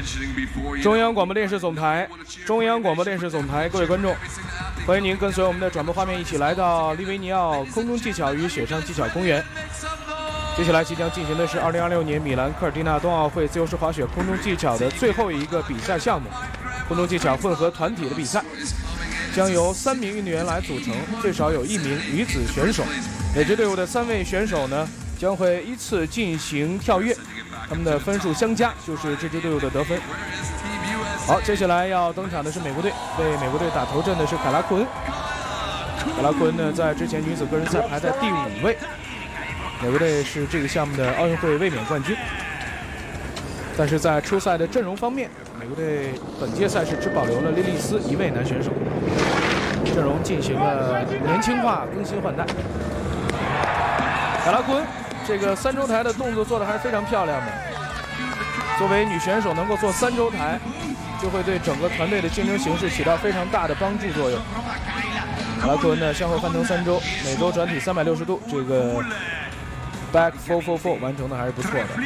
中央广播电视总台，各位观众，欢迎您跟随我们的转播画面一起来到利维尼奥空中技巧与雪上技巧公园。接下来即将进行的是2026年米兰科尔蒂纳冬奥会自由式滑雪空中技巧的最后一个比赛项目——空中技巧混合团体的比赛，将由3名运动员来组成，最少有1名女子选手。每支队伍的3位选手呢，将会依次进行跳跃，他们的分数相加就是这支队伍的得分。好，接下来要登场的是美国队，为美国队打头阵的是凯拉库恩。凯拉库恩呢，在之前女子个人赛排在第5位。美国队是这个项目的奥运会卫冕冠军，但是在初赛的阵容方面，美国队本届赛事只保留了莉莉丝1位男选手，阵容进行了年轻化、更新换代。凯拉库恩这个3周台的动作做得还是非常漂亮的。作为女选手，能够做3周台，就会对整个团队的竞争形势起到非常大的帮助作用。凯拉库恩呢，向后翻腾3周，每周转体360度，这个 Back 444完成的还是不错的。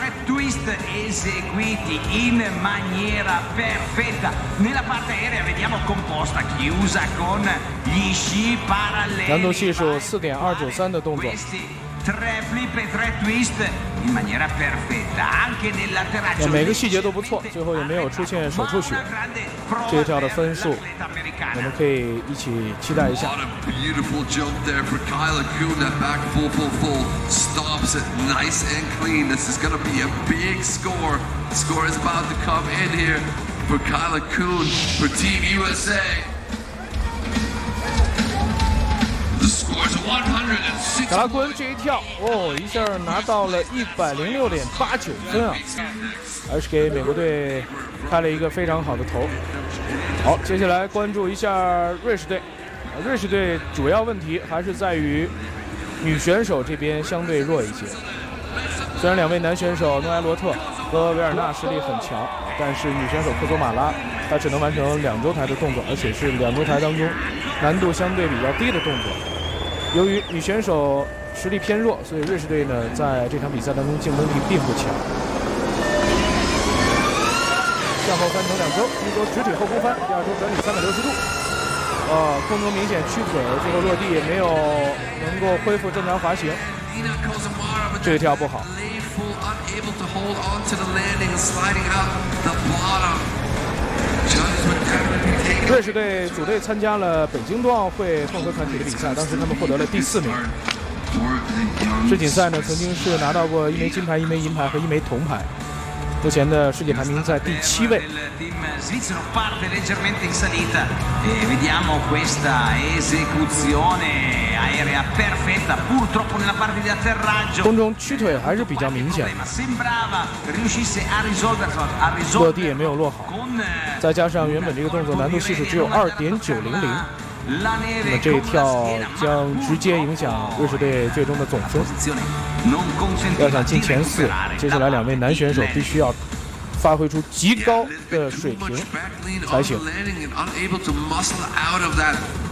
难度系数4.293的动作。每个细节都不错，最后也没有出现手出血。这一跳的分数，我们可以一起期待一下。 Beautiful jump there for Kyla Kuhn. That back full stops it nice and clean. This is going to be a big score. The score is about to come in here for Kyla Kuhn for Team USA. The score is 106. 凯拉库恩这一跳，一下拿到了106.89分啊，还是给美国队开了一个非常好的头。好，接下来关注一下瑞士队。瑞士队主要问题还是在于女选手这边相对弱一些。虽然2位男选手诺埃罗特和维尔纳实力很强，但是女选手库佐马拉她只能完成2周台的动作，而且是2周台当中难度相对比较低的动作。由于女选手实力偏弱，所以瑞士队呢在这场比赛当中竞争力并不强。向后翻腾2周，一周直腿后空翻，第2周转体360度。空中明显屈腿，最后落地也没有能够恢复正常滑行，这一跳不好。瑞士队组队参加了北京冬奥会混合团体的比赛，当时他们获得了第4名。世锦赛呢，曾经是拿到过1枚金牌、1枚银牌和1枚铜牌。目前的世界排名在第7位。空中屈腿还是比较明显的，落地也没有落好，再加上原本这个动作难度系数只有2.900。那么这一跳将直接影响瑞士队最终的总分。要想进前4，接下来2位男选手必须要发挥出极高的水平才行。